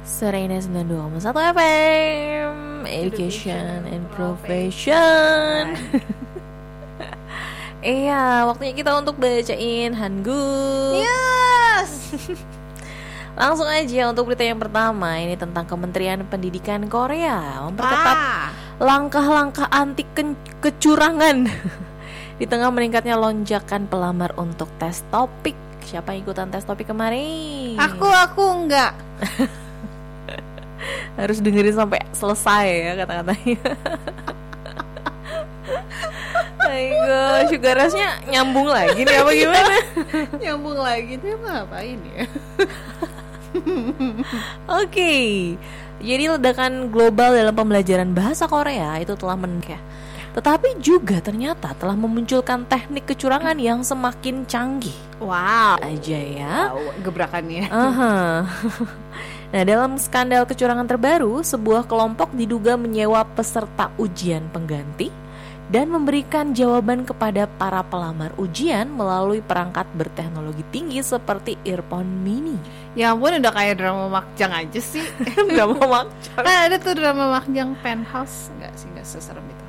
Serena 92,1 FM Education and Profession. Iya, waktunya kita untuk bacain Hangul. Yes. Langsung aja untuk berita yang pertama. Ini tentang Kementerian Pendidikan Korea memperketat langkah-langkah anti kecurangan di tengah meningkatnya lonjakan pelamar untuk tes topik. Siapa yang ikutan tes topik kemarin? Aku enggak. Harus dengerin sampai selesai ya kata-katanya. Ayo, sugar rush-nya nyambung lagi nih apa gimana? Nyambung lagi tuh ngapain ya? Oke. Jadi ledakan global dalam pembelajaran bahasa Korea itu telah meningkat. Tetapi juga ternyata telah memunculkan teknik kecurangan yang semakin canggih. Wow. Aja ya. Wow, gebrakannya. Nah, dalam skandal kecurangan terbaru, sebuah kelompok diduga menyewa peserta ujian pengganti dan memberikan jawaban kepada para pelamar ujian melalui perangkat berteknologi tinggi seperti earphone mini. Ya ampun, udah kayak drama Makjang aja sih. Drama Makjang. Ada tuh drama Makjang Penthouse. Enggak sih, enggak seserem itu.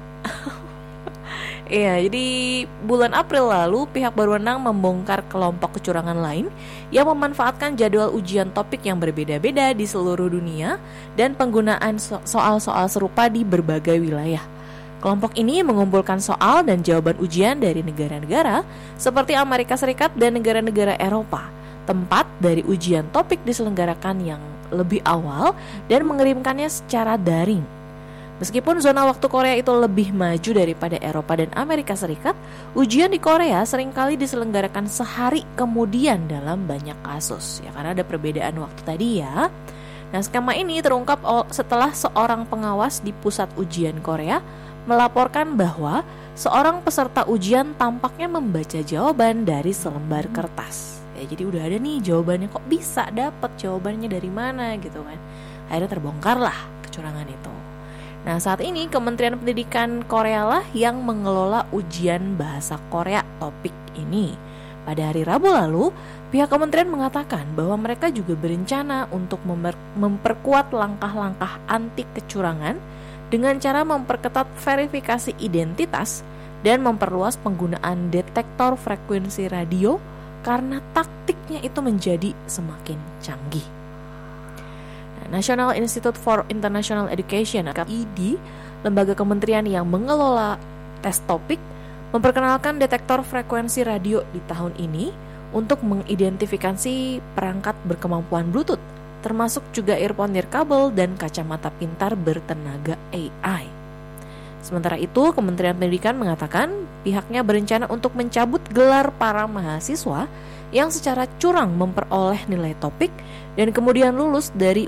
Iya, jadi bulan April lalu pihak berwenang membongkar kelompok kecurangan lain yang memanfaatkan jadwal ujian topik yang berbeda-beda di seluruh dunia dan penggunaan soal-soal serupa di berbagai wilayah. Kelompok ini mengumpulkan soal dan jawaban ujian dari negara-negara seperti Amerika Serikat dan negara-negara Eropa. Tempat dari ujian topik diselenggarakan yang lebih awal dan mengirimkannya secara daring. Meskipun zona waktu Korea itu lebih maju daripada Eropa dan Amerika Serikat, ujian di Korea seringkali diselenggarakan sehari kemudian dalam banyak kasus. Ya karena ada perbedaan waktu tadi ya. Nah, skema ini terungkap setelah seorang pengawas di pusat ujian Korea melaporkan bahwa seorang peserta ujian tampaknya membaca jawaban dari selembar kertas. Ya, jadi udah ada nih jawabannya, kok bisa dapat jawabannya dari mana gitu kan. Akhirnya terbongkarlah kecurangan itu. Nah, saat ini Kementerian Pendidikan Korea lah yang mengelola ujian bahasa Korea topik ini. Pada hari Rabu lalu, pihak kementerian mengatakan bahwa mereka juga berencana untuk memperkuat langkah-langkah anti kecurangan dengan cara memperketat verifikasi identitas dan memperluas penggunaan detektor frekuensi radio karena taktiknya itu menjadi semakin canggih. National Institute for International Education (ID), lembaga kementerian yang mengelola tes topik, memperkenalkan detektor frekuensi radio di tahun ini untuk mengidentifikasi perangkat berkemampuan Bluetooth, termasuk juga earphone nirkabel dan kacamata pintar bertenaga AI. Sementara itu, Kementerian Pendidikan mengatakan pihaknya berencana untuk mencabut gelar para mahasiswa yang secara curang memperoleh nilai topik dan kemudian lulus dari